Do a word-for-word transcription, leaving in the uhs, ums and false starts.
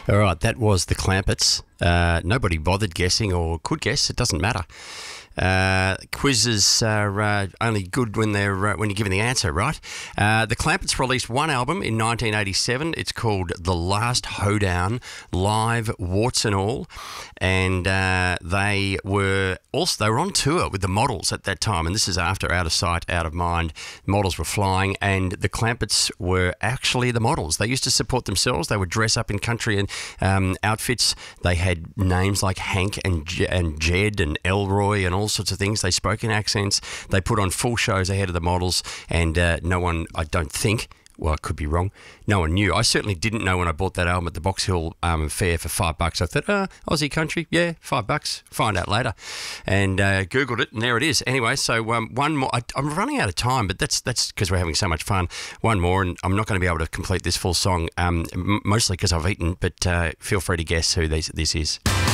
All right, that was the Clampets. Uh, nobody bothered guessing or could guess. It doesn't matter. Uh, quizzes are uh, only good when they're uh, when you're given the answer, right? Uh, the Clampets released one album in nineteen eighty-seven. It's called The Last Hoedown Live, Warts and All, and uh, they were also they were on tour with the Models at that time. And this is after Out of Sight, Out of Mind. Models were flying, and the Clampets were actually the Models. They used to support themselves. They would dress up in country and um, outfits. They had names like Hank and J- and Jed and Elroy and all sorts of things. They spoke in accents. They put on full shows ahead of the Models, and uh, no one, I don't think, well, I could be wrong, no one knew. I certainly didn't know when I bought that album at the Box Hill um, Fair for five bucks. I thought, uh, Aussie country, yeah, five bucks, find out later. And uh, Googled it, and there it is. Anyway, so um, one more. I, I'm running out of time, but that's that's because we're having so much fun. One more, and I'm not going to be able to complete this full song, um, m- mostly because I've eaten, but uh, feel free to guess who this, this is.